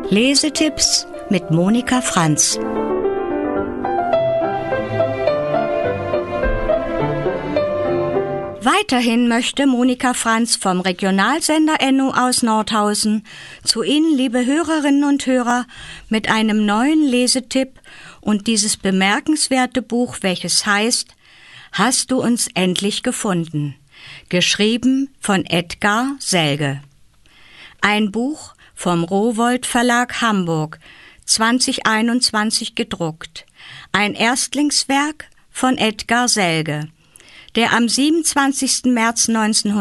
Lesetipps mit Monika Franz. Weiterhin möchte Monika Franz vom Regionalsender Enno aus Nordhausen zu Ihnen, liebe Hörerinnen und Hörer, mit einem neuen Lesetipp und dieses bemerkenswerte Buch, welches heißt »Hast du uns endlich gefunden?«, geschrieben von Edgar Selge. Ein Buch vom Rowohlt Verlag Hamburg, 2021 gedruckt. Ein Erstlingswerk von Edgar Selge, der am 27. März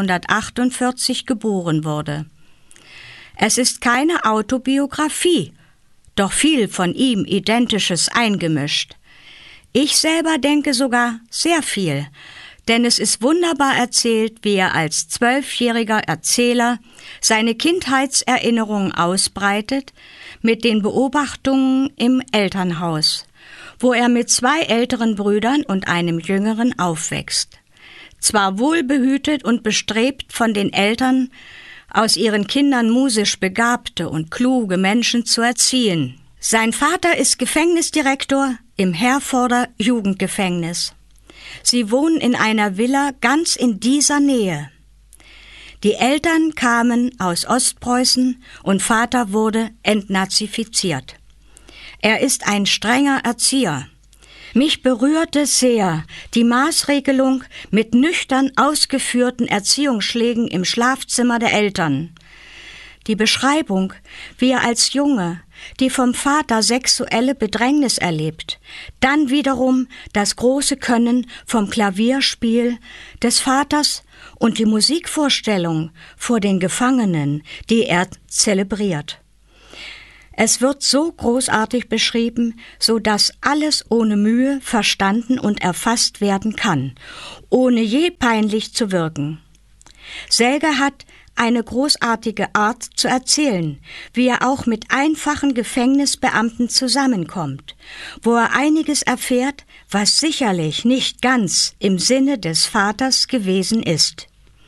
1948 geboren wurde. Es ist keine Autobiografie, doch viel von ihm Identisches eingemischt. Ich selber denke sogar sehr viel, denn es ist wunderbar erzählt, wie er als 12-jähriger Erzähler seine Kindheitserinnerungen ausbreitet mit den Beobachtungen im Elternhaus, wo er mit 2 älteren Brüdern und einem jüngeren aufwächst. Zwar wohlbehütet und bestrebt von den Eltern, aus ihren Kindern musisch begabte und kluge Menschen zu erziehen. Sein Vater ist Gefängnisdirektor im Herforder Jugendgefängnis. Sie wohnen in einer Villa ganz in dieser Nähe. Die Eltern kamen aus Ostpreußen und Vater wurde entnazifiziert. Er ist ein strenger Erzieher. Mich berührte sehr die Maßregelung mit nüchtern ausgeführten Erziehungsschlägen im Schlafzimmer der Eltern. Die Beschreibung, wie er als Junge die vom Vater sexuelle Bedrängnis erlebt, dann wiederum das große Können vom Klavierspiel des Vaters und die Musikvorstellung vor den Gefangenen, die er zelebriert. Es wird so großartig beschrieben, so dass alles ohne Mühe verstanden und erfasst werden kann, ohne je peinlich zu wirken. Selge hat eine großartige Art zu erzählen, wie er auch mit einfachen Gefängnisbeamten zusammenkommt, wo er einiges erfährt, was sicherlich nicht ganz im Sinne des Vaters gewesen ist.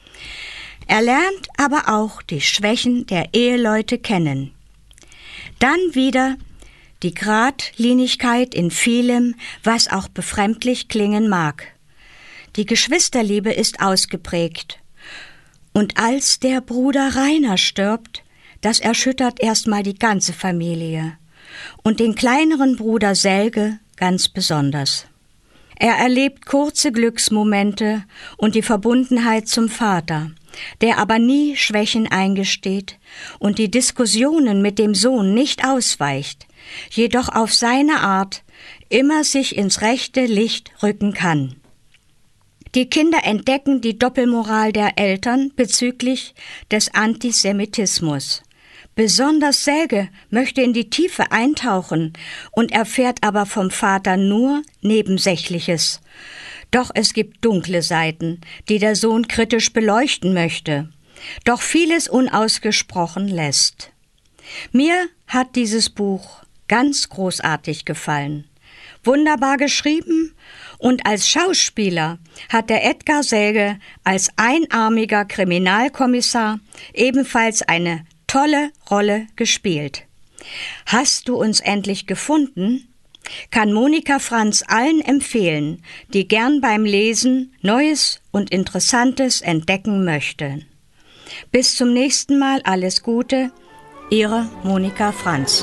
Er lernt aber auch die Schwächen der Eheleute kennen. Dann wieder die Gradlinigkeit in vielem, was auch befremdlich klingen mag. Die Geschwisterliebe ist ausgeprägt. Und als der Bruder Rainer stirbt, das erschüttert erstmal die ganze Familie und den kleineren Bruder Selge ganz besonders. Er erlebt kurze Glücksmomente und die Verbundenheit zum Vater, der aber nie Schwächen eingesteht und die Diskussionen mit dem Sohn nicht ausweicht, jedoch auf seine Art immer sich ins rechte Licht rücken kann. Die Kinder entdecken die Doppelmoral der Eltern bezüglich des Antisemitismus. Besonders Selge möchte in die Tiefe eintauchen und erfährt aber vom Vater nur Nebensächliches. Doch es gibt dunkle Seiten, die der Sohn kritisch beleuchten möchte, doch vieles unausgesprochen lässt. Mir hat dieses Buch ganz großartig gefallen. Wunderbar geschrieben und als Schauspieler hat der Edgar Selge als einarmiger Kriminalkommissar ebenfalls eine tolle Rolle gespielt. Hast du uns endlich gefunden? Kann Monika Franz allen empfehlen, die gern beim Lesen Neues und Interessantes entdecken möchten. Bis zum nächsten Mal, alles Gute, Ihre Monika Franz.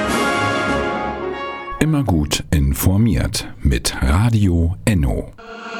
Immer gut informiert mit Radio Enno.